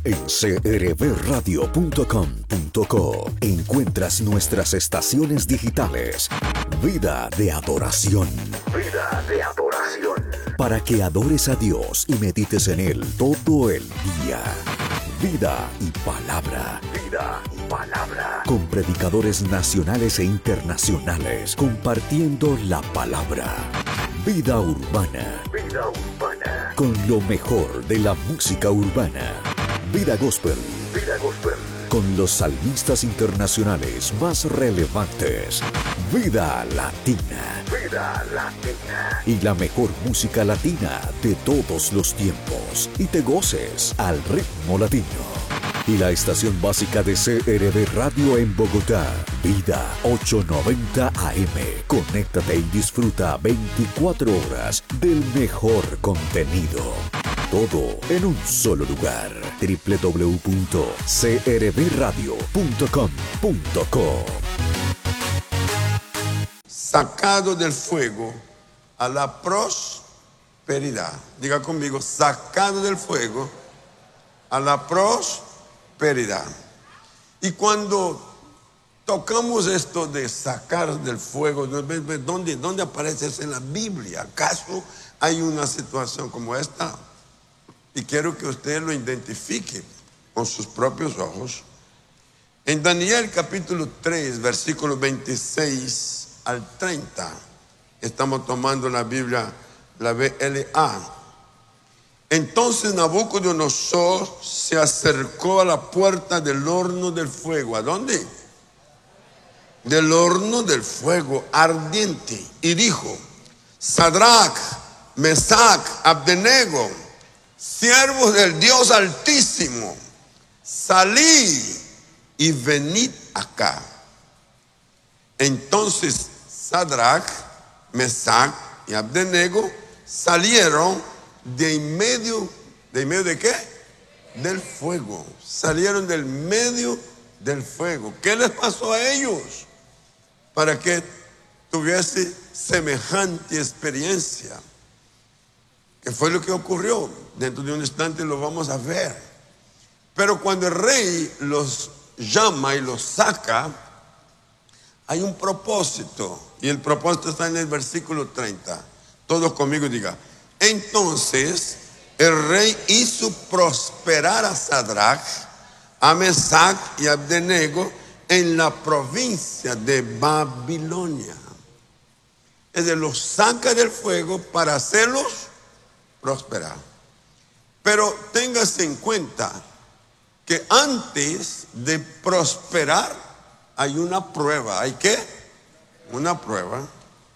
En crbradio.com.co encuentras nuestras estaciones digitales. Vida de adoración. Vida de adoración. Para que adores a Dios y medites en Él todo el día. Vida y palabra. Vida y palabra. Con predicadores nacionales e internacionales compartiendo la palabra. Vida urbana. Vida urbana. Con lo mejor de la música urbana. Vida gospel. Vida gospel. Con los salmistas internacionales más relevantes. Vida latina. Vida latina. Y la mejor música latina de todos los tiempos. Y te goces al ritmo latino. Y la estación básica de CRB Radio en Bogotá. Vida 890 AM. Conéctate y disfruta 24 horas del mejor contenido. Todo en un solo lugar. www.crbradio.com.co. Sacado del fuego a la prosperidad. Diga conmigo, sacado del fuego a la prosperidad. Y cuando tocamos esto de sacar del fuego, ¿dónde aparece eso en la Biblia? ¿Acaso hay una situación como esta? Y quiero que usted lo identifique con sus propios ojos. En Daniel capítulo 3, versículos 26 al 30, estamos tomando la Biblia, la BLA. Entonces Nabucodonosor se acercó a la puerta del horno del fuego. ¿A dónde? Del horno del fuego ardiente. Y dijo: Sadrach, Mesach, Abdenego, siervos del Dios Altísimo, salid y venid acá. Entonces Sadrach, Mesach y Abdenego salieron de medio de qué? Del fuego. Salieron del medio del fuego. ¿Qué les pasó a ellos para que tuviese semejante experiencia? ¿Qué fue lo que ocurrió? Dentro de un instante lo vamos a ver. Pero cuando el rey los llama y los saca, hay un propósito. Y el propósito está en el versículo 30. Todos conmigo digan: entonces el rey hizo prosperar a Sadrach, a Mesach y a Abdenego en la provincia de Babilonia. Es decir, los saca del fuego para hacerlos prosperar. Pero téngase en cuenta que antes de prosperar hay una prueba. ¿Hay qué? Una prueba.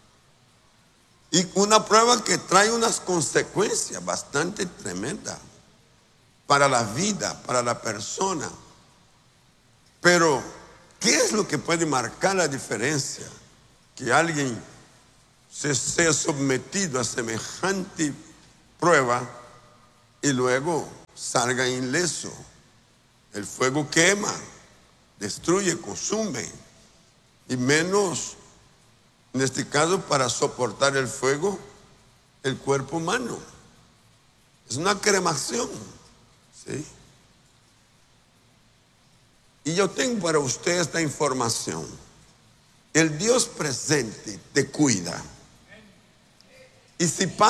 Y una prueba que trae unas consecuencias bastante tremendas para la vida, para la persona. Pero, ¿qué es lo que puede marcar la diferencia? Que alguien se sea sometido a semejante prueba y luego salga ileso. El fuego quema, destruye, consume, y menos en este caso para soportar el fuego el cuerpo humano. Es una cremación, ¿sí? Y yo tengo para usted esta información. El Dios presente te cuida. Y si